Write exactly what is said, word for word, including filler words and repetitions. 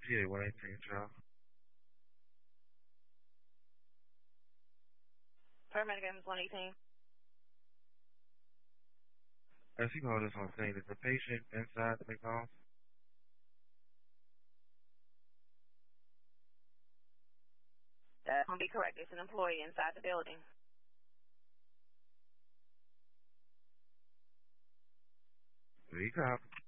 G A one eighteen, child. Paramedic Evans one eighteen. As you call this on scene, is the patient inside the McDonald's? That's going to be correct. It's an employee inside the building. There you go.